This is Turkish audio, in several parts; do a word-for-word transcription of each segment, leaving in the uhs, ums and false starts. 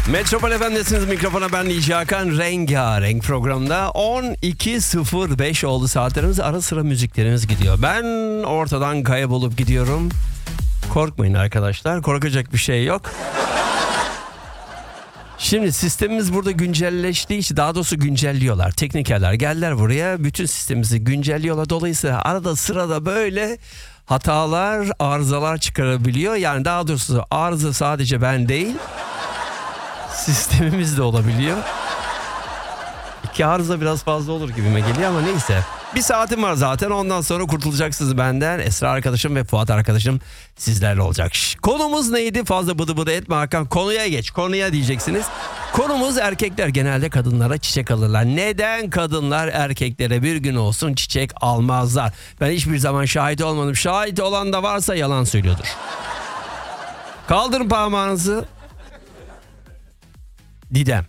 Metropol F M'desiniz, mikrofona ben Nici Hakan. Rengarenk programda on iki sıfır beş oldu saatlerimiz, ara sıra müziklerimiz gidiyor. Ben ortadan kaybolup gidiyorum. Korkmayın arkadaşlar, korkacak bir şey yok. Şimdi sistemimiz burada güncelleştiği için, daha doğrusu güncelliyorlar. Teknikerler geldiler buraya, bütün sistemimizi güncelliyorlar. Dolayısıyla arada sırada böyle hatalar, arızalar çıkarabiliyor. Yani daha doğrusu arıza sadece ben değil, sistemimiz de olabiliyor. İki arıza biraz fazla olur gibime geliyor ama neyse. Bir saatim var zaten, ondan sonra kurtulacaksınız benden. Esra arkadaşım ve Fuat arkadaşım sizlerle olacak. Şş, konumuz neydi? Fazla bıdı bıdı etme Hakan. Konuya geç. Konuya diyeceksiniz. Konumuz erkekler genelde kadınlara çiçek alırlar. Neden kadınlar erkeklere bir gün olsun çiçek almazlar? Ben hiçbir zaman şahit olmadım. Şahit olan da varsa yalan söylüyordur. Kaldırın parmağınızı. Didem.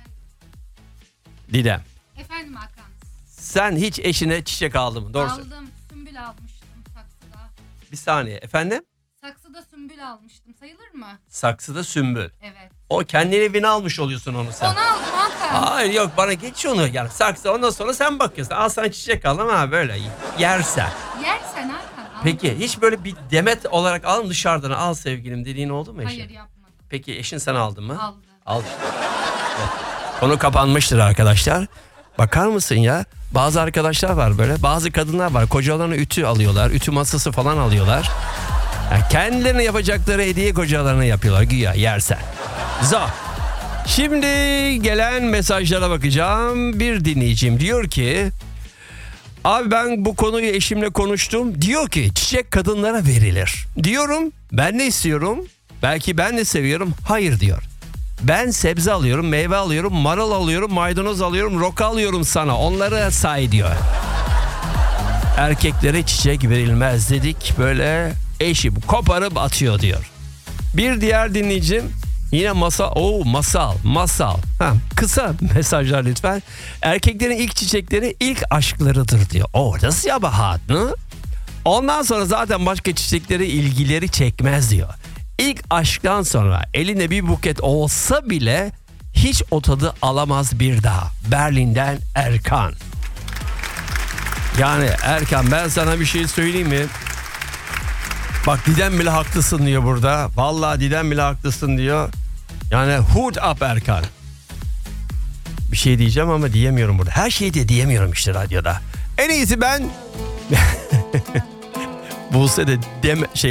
Didem. Efendim Hakan. Sen hiç eşine çiçek aldın mı? Doğru söyle. Aldım. Sümbül almıştım saksıda. Bir saniye efendim. Saksıda sümbül almıştım. Sayılır mı? Saksıda sümbül. Evet. O kendi evine almış oluyorsun onu sen. Onu aldım Hakan. Hayır yok, bana geç onu. Yani saksı, ondan sonra sen bakıyorsun. Al sana çiçek al ama böyle yersen. Yersen Hakan. Aldım. Peki hiç böyle bir demet olarak al, dışarıdan al sevgilim dediğin oldu mu eşin? Hayır yapmadım. Peki eşin sana aldı mı? Aldı. Al işte. Evet. Konu kapanmıştır arkadaşlar. Bakar mısın ya? Bazı arkadaşlar var böyle. Bazı kadınlar var. Kocalarına ütü alıyorlar. Ütü masası falan alıyorlar. Yani kendilerine yapacakları hediye kocalarına yapıyorlar. Güya yersen. Zor. Şimdi gelen mesajlara bakacağım. Bir dinleyicim diyor ki... Abi ben bu konuyu eşimle konuştum. Diyor ki çiçek kadınlara verilir. Diyorum ben ne istiyorum? Belki ben de seviyorum. Hayır diyor. Ben sebze alıyorum, meyve alıyorum, marul alıyorum, maydanoz alıyorum, roka alıyorum sana. Onları say diyor. Erkeklere çiçek verilmez dedik. Böyle eşim koparıp atıyor diyor. Bir diğer dinleyicim yine masal, o masal, masal. Ha, kısa mesajlar lütfen. Erkeklerin ilk çiçekleri ilk aşklarıdır diyor. O nasıl ya Bahat mı? Ondan sonra zaten başka çiçekleri ilgileri çekmez diyor. İlk aşktan sonra elinde bir buket olsa bile hiç o tadı alamaz bir daha. Berlin'den Erkan. Yani Erkan, ben sana bir şey söyleyeyim mi? Bak Didem bile haklısın diyor burada. Vallahi Didem bile haklısın diyor. Yani hood up Erkan. Bir şey diyeceğim ama diyemiyorum burada. Her şeyi de diyemiyorum işte radyoda. En iyisi ben... Buse de deme... Şey